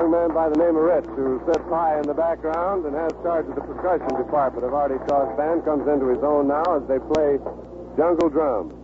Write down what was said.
young man by the name of Ritz, who sits high in the background and has charge of the percussion department of Artie Shaw's band, comes into his own now as they play Jungle Drum.